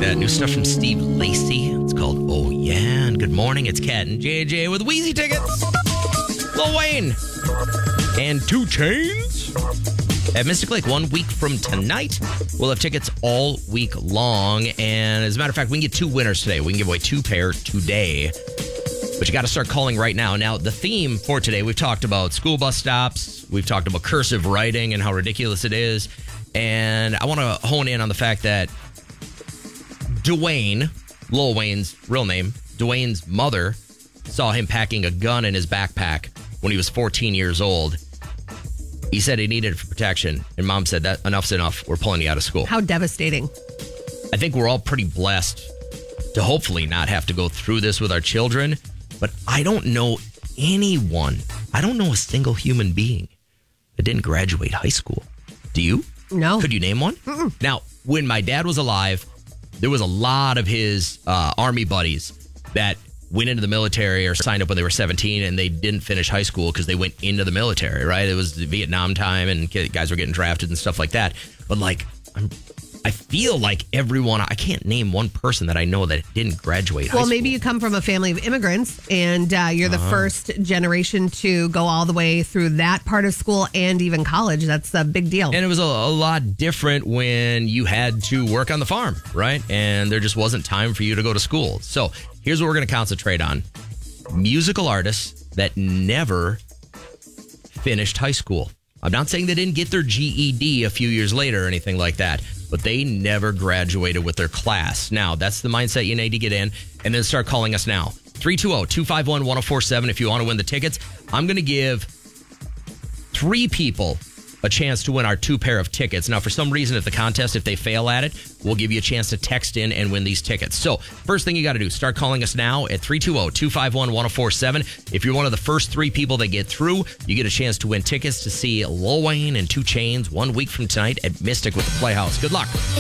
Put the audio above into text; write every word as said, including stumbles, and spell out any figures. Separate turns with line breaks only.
that. New stuff from Steve Lacy. It's called Oh Yeah. And good morning. It's Cat and J J with Wheezy tickets. Lil Wayne and two Chainz at Mystic Lake one week from tonight. We'll have tickets all week long. And as a matter of fact, we can get two winners today. We can give away two pair today. But you got to start calling right now. Now, the theme for today, we've talked about school bus stops. We've talked about cursive writing and how ridiculous it is. And I want to hone in on the fact that Dwayne, Lil Wayne's real name, Dwayne's mother saw him packing a gun in his backpack when he was fourteen years old. He said he needed it for protection. And mom said, that enough's enough. We're pulling you out of school.
How devastating.
I think we're all pretty blessed to hopefully not have to go through this with our children. But I don't know anyone. I don't know a single human being that didn't graduate high school. Do you?
No.
Could you name one?
Mm-mm.
Now, when my dad was alive, there was a lot of his uh, Army buddies that went into the military or signed up when they were seventeen and they didn't finish high school because they went into the military, right? It was the Vietnam time and guys were getting drafted and stuff like that. But like, I'm, I feel like everyone, I can't name one person that I know that didn't graduate high
Well,
school.
maybe you come from a family of immigrants and uh, you're the
Uh-huh.
first generation to go all the way through that part of school and even college. That's a big deal.
And it was a, a lot different when you had to work on the farm, right? And there just wasn't time for you to go to school. So here's what we're going to concentrate on. Musical artists that never finished high school. I'm not saying they didn't get their G E D a few years later or anything like that, but they never graduated with their class. Now, that's the mindset you need to get in, and then start calling us now. three two zero, two five one, one zero four seven if you want to win the tickets. I'm going to give three people a chance to win our two pair of tickets. Now, for some reason, at the contest, if they fail at it, we'll give you a chance to text in and win these tickets. So first thing you got to do, start calling us now at three two zero, two five one, one zero four seven. If you're one of the first three people that get through, you get a chance to win tickets to see Lil Wayne and two Chainz one week from tonight at Mystic with the Playhouse. Good luck.